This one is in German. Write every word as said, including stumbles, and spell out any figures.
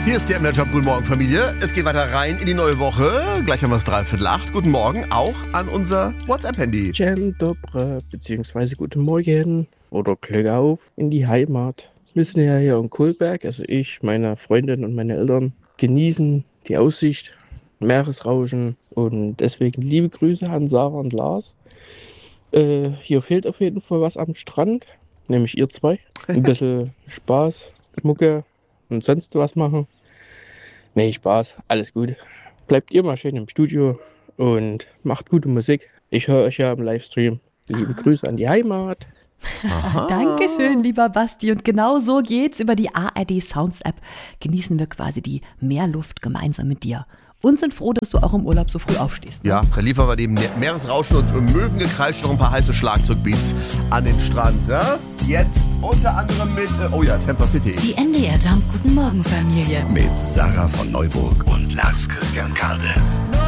Hier ist der M D Job. Guten Morgen, Familie. Es geht weiter rein in die neue Woche. Gleich haben wir es dreiviertel acht. Guten Morgen auch an unser WhatsApp-Handy. Dzień dobry, beziehungsweise guten Morgen oder Glück auf in die Heimat. Wir sind ja hier in Kohlberg, also ich, meine Freundin und meine Eltern genießen die Aussicht, Meeresrauschen und deswegen liebe Grüße an Sarah und Lars. Äh, hier fehlt auf jeden Fall was am Strand, nämlich ihr zwei. Ein bisschen Spaß, Mucke und sonst was machen. Nee, Spaß, alles gut. Bleibt ihr mal schön im Studio und macht gute Musik. Ich höre euch ja im Livestream. Liebe Grüße an die Heimat. Dankeschön, lieber Basti. Und genau so geht's. Über die A R D Sounds App genießen wir quasi die Meerluft gemeinsam mit dir. Und sind froh, dass du auch im Urlaub so früh aufstehst. Ne? Ja, da liefern wir neben Meeresrauschen und Möwengekreisch noch ein paar heiße Schlagzeugbeats an den Strand. Ja? Jetzt unter anderem mit, oh ja, Temper City. Die M D R Jump Guten Morgen Familie. Mit Sarah von Neuburg und Lars Christian Kade.